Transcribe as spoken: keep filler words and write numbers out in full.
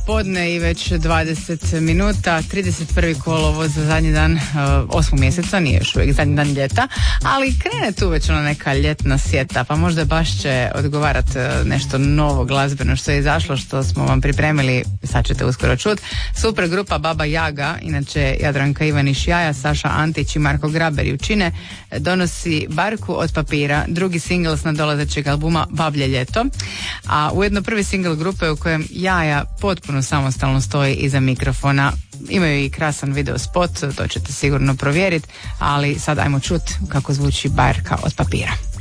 podne i već dvadeset minuta, trideset prvi kolovoz za zadnji dan uh, osmog mjeseca, nije još uvijek zadnji dan ljeta, ali krene tu već ona neka ljetna sjeta, pa možda baš će odgovarati uh, nešto novo glazbeno što je izašlo, što smo vam pripremili, sad ćete uskoro čut. Super grupa Baba Jaga, inače Jadranka Ivaniš Jaja, Saša Antić i Marko Graber ju čine, donosi Barku od papira, drugi singl s nadolazećeg albuma Bablje ljeto, a ujedno prvi singl grupe u kojem Jaja potpuno samostalno stoji iza mikrofona. Imaju i krasan video spot, to ćete sigurno provjeriti, ali sad ajmo čut kako zvuči Barka od papira.